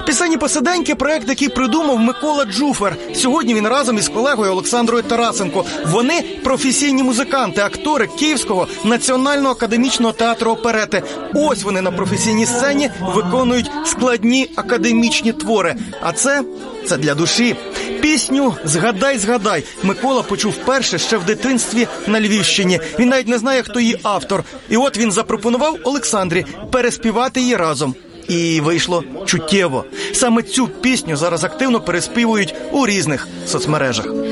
Пісенні посиденьки – проект, який придумав Микола Джуфер. Сьогодні він разом із колегою Олександрою Тарасенко. Вони – професійні музиканти, актори Київського національного академічного театру оперети. Ось вони на професійній сцені виконують складні академічні твори. А це для душі. Пісню «Згадай, згадай» Микола почув вперше ще в дитинстві на Львівщині. Він навіть не знає, хто її автор. І от він запропонував Олександрі переспівати її разом. І вийшло чуттєво. Саме цю пісню зараз активно переспівують у різних соцмережах.